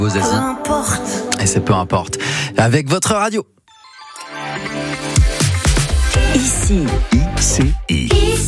Vos Peu Asie. importe. Et c'est peu importe. Avec votre radio. Ici, ICI.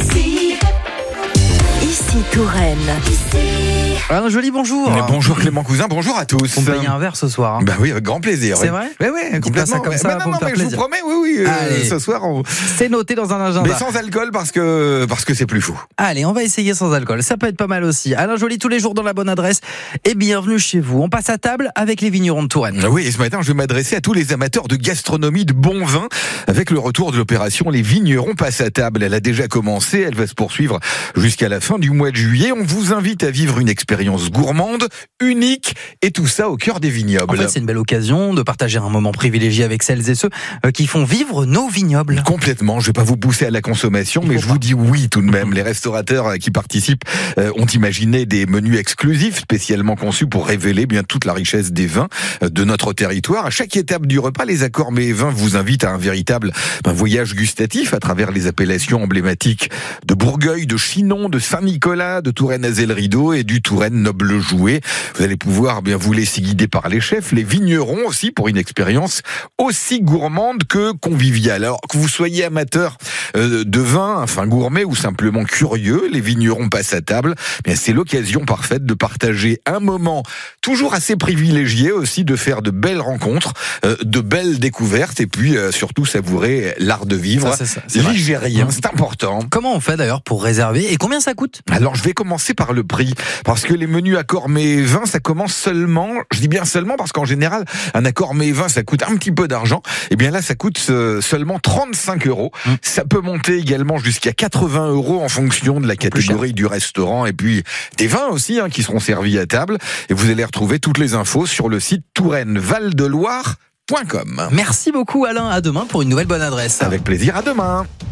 ici Touraine. Un joli bonjour. Bonjour Clément Cousin, bonjour à tous. On me paye un verre ce soir. Bah oui, avec grand plaisir. C'est vrai ? Oui, Dites pas ça complètement. comme ça pour me faire mais je vous plaisir. promets, oui. Allez. Ce soir, C'est noté dans un agenda. mais sans alcool parce que c'est plus fou. Allez, on va essayer sans alcool. Ça peut être pas mal aussi. Alain Joly, tous les jours dans la bonne adresse. Et bienvenue chez vous. On passe à table avec les vignerons de Touraine. Oui, et ce matin, je vais m'adresser à tous les amateurs de gastronomie, de bon vin, avec le retour de l'opération Les Vignerons passent à table. Elle a déjà commencé, elle va se poursuivre jusqu'à la fin du mois de juillet. On vous invite à vivre une expérience gourmande, unique, et tout ça au cœur des vignobles. En fait, c'est une belle occasion de partager un moment privilégié avec celles et ceux qui font vivre nos vignobles. Complètement, je vais pas vous pousser à la consommation, mais je vous dis oui tout de même. Les restaurateurs qui participent ont imaginé des menus exclusifs spécialement conçus pour révéler bien toute la richesse des vins de notre territoire. À chaque étape du repas, les accords mets et vins vous invitent à un véritable voyage gustatif à travers les appellations emblématiques de Bourgueil, de Chinon, de Saint-Nicolas, de Touraine-Azay-le-Rideau et du Touraine Noble-Jouet. Vous allez pouvoir bien vous laisser guider par les chefs, les vignerons aussi, pour une expérience aussi gourmande que conviviale. Alors que vous soyez amateur de vin, enfin gourmet ou simplement curieux, les vignerons passent à table. Bien, c'est l'occasion parfaite de partager un moment toujours assez privilégié aussi, de faire de belles rencontres, de belles découvertes et puis surtout savourer l'art de vivre C'est vrai. ligérien, c'est important. Comment on fait d'ailleurs pour réserver et combien ça coûte ? Alors je vais commencer par le prix, parce que les menus accord mets et vins, ça commence seulement, je dis bien seulement parce qu'en général un accord mets et vins ça coûte un petit peu d'argent, et bien là ça coûte seulement 35 €. Ça peut monter également jusqu'à 80 € en fonction de la catégorie du restaurant et puis des vins aussi qui seront servis à table, et vous allez retrouver toutes les infos sur le site toureinevaldeloire.com. Merci beaucoup Alain, à demain pour une nouvelle bonne adresse. Avec plaisir, à demain.